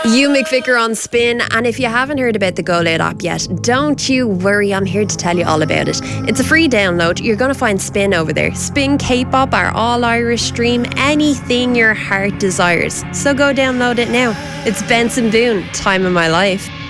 You McVicker on Spin, and if you haven't heard about the Go Loud app yet, don't you worry, I'm here to tell you all about it. It's a free download. You're going to find Spin over there. Spin K-pop, our all-Irish stream, anything your heart desires. So go download it now. It's Benson Boone, Time of My Life.